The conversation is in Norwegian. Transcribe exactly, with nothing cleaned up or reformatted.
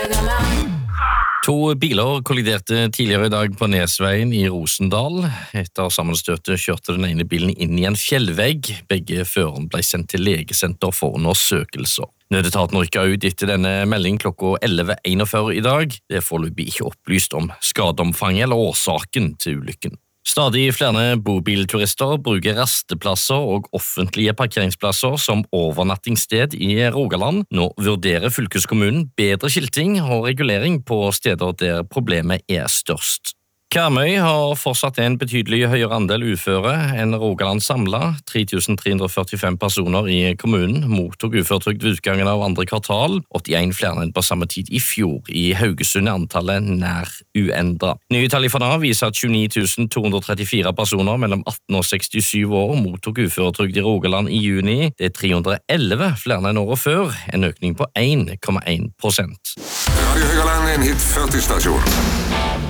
To biler kolliderte tidligere i dag på Nesveien i Rosendal. Etter sammenstøtet kjørte den ene bilen inn i en fjellvegg. Begge førerne ble sendt til legesenter for undersøkelser. Nødetaten rykket ut etter denne melding klokka elleve førti i dag. Det er foreløpig ikke opplyst om skadeomfanget eller årsaken til ulykken. Stadig flere bobilturister bruker rasteplasser og offentlige parkeringsplasser som overnattingssted i Rogaland. Nå vurderer fylkeskommunen bedre skilting og regulering på steder der problemet er størst. Karmøy har fortsatt en betydelig høyere andel uføre enn Rogaland samlet. tre tusen tre hundre førtifem personer i kommunen mottok uføretrygd ved utgangen av andre kvartal, åttien flere enn på samme tid i fjor. I Haugesund er antallet nær uendret. Nye tall fra Nav viser at tjueni tusen to hundre trettifire personer mellom atten og sekstisju år mottok uføretrygd i Rogaland i juni. Det er tre hundre og elleve flere enn året før, en økning på en komma en prosent. Radio Høgaland, en hit førti stasjon.